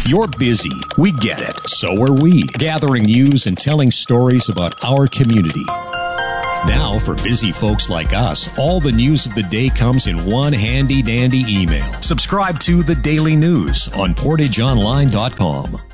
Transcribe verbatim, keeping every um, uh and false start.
You're busy. We get it. So are we. Gathering news and telling stories about our community. Now, for busy folks like us, all the news of the day comes in one handy-dandy email. Subscribe to The Daily News on portage online dot com.